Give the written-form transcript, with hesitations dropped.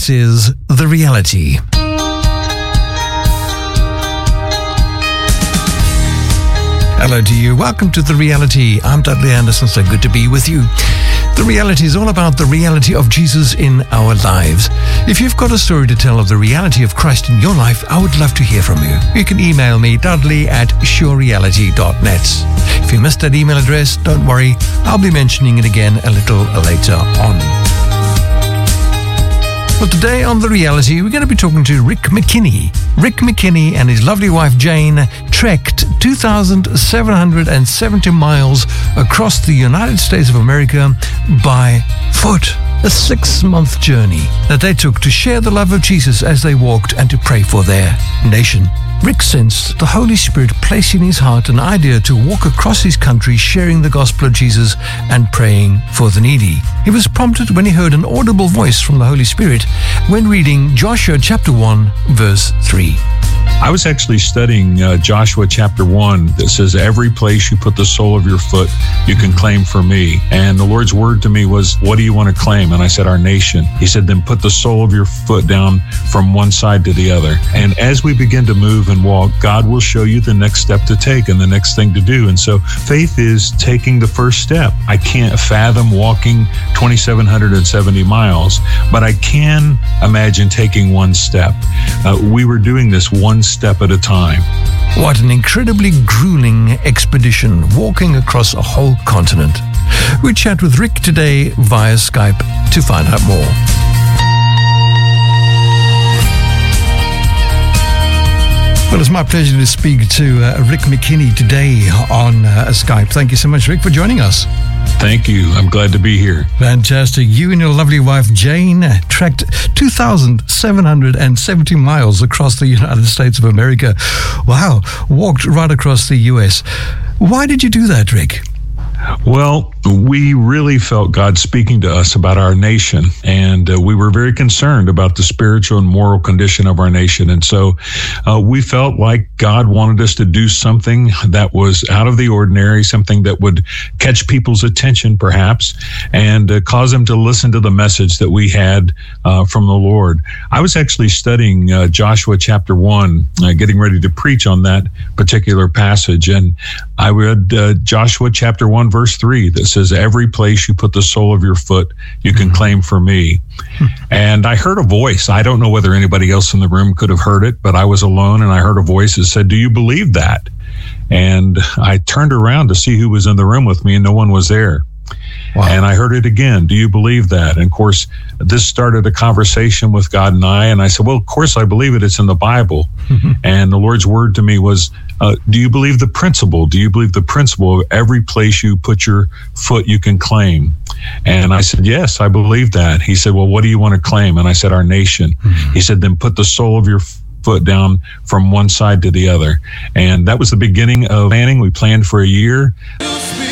This is The Reality. Hello to you. Welcome to The Reality. I'm Dudley Anderson. So good to be with you. The Reality is all about the reality of Jesus in our lives. If you've got a story to tell of the reality of Christ in your life, I would love to hear from you. You can email me, dudley@surereality.net. If you missed that email address, don't worry. I'll be mentioning it again a little later on. Well, today on The Reality, we're going to be talking to Rick McKinney. Rick McKinney and his lovely wife Jane trekked 2,770 miles across the United States of America by foot. A 6-month journey that they took to share the love of Jesus as they walked and to pray for their nation. Rick sensed the Holy Spirit place in his heart an idea to walk across his country sharing the gospel of Jesus and praying for the needy. He was prompted when he heard an audible voice from the Holy Spirit when reading Joshua chapter 1, verse 3. I was actually studying Joshua chapter 1 that says, every place you put the sole of your foot, you can claim for me. And the Lord's word to me was, what do you want to claim? And I said, our nation. He said, then put the sole of your foot down from one side to the other. And as we begin to move and walk, God will show you the next step to take and the next thing to do. And so faith is taking the first step. I can't fathom walking 2,770 miles, but I can imagine taking one step. We were doing this one step at a time. What an incredibly grueling expedition, walking across a whole continent. We chat with Rick today via Skype to find out more. Well, it's my pleasure to speak to Rick McKinney today on Skype. Thank you so much, Rick, for joining us. Thank you. I'm glad to be here. Fantastic. You and your lovely wife, Jane, trekked 2,770 miles across the United States of America. Wow. Walked right across the U.S. Why did you do that, Rick? Well, we really felt God speaking to us about our nation, and we were very concerned about the spiritual and moral condition of our nation. And so we felt like God wanted us to do something that was out of the ordinary, something that would catch people's attention, perhaps, and cause them to listen to the message that we had from the Lord. I was actually studying Joshua chapter 1, getting ready to preach on that particular passage, and I read Joshua chapter 1, verse 3, that says, every place you put the sole of your foot, you can claim for me. And I heard a voice. I don't know whether anybody else in the room could have heard it, but I was alone, and I heard a voice that said, do you believe that? And I turned around to see who was in the room with me, and no one was there. Wow. And I heard it again. Do you believe that? And of course, this started a conversation with God and I said, well, of course I believe it. It's in the Bible. And the Lord's word to me was, do you believe the principle? Do you believe the principle of every place you put your foot, you can claim? And I said, yes, I believe that. He said, well, what do you want to claim? And I said, our nation. He said, then put the sole of your foot down from one side to the other. And that was the beginning of planning. We planned for a year.